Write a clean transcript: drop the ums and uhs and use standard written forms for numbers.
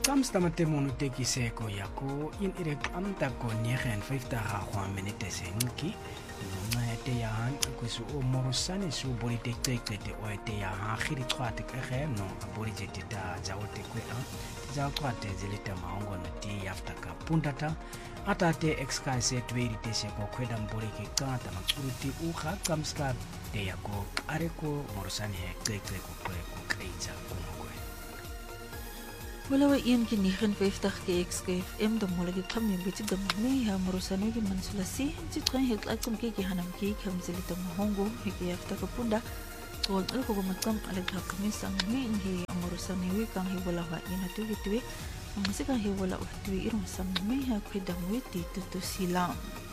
Qams tamatemono tekiseko yako in irek amta ko niegen 50 ha minute senki te yan kusu omorosane su bolite tekete oete ya ha khiri twate kege no abolite da jawote kwe ja twate zilita maongo no ti after ka pundata atate exkase twirite seko kweda mbolike kanta matsuruti ukha qamska te yako areko morosane tekete ko kreita Wala wa iyan ki 59 KXKFM da mula ki kam yung biti da mami ha marusano ki mansulasi si tran hit akum ki hanam ki kam zilita mahongo hiki afta kapunda tuwag ko gumatam alag hakamis ang mi inhi marusano wi kang hi wala wa iyan atu gitwe ang masika hi wala wa tuwi irong sam mi ha kwidang wi ti tutu silang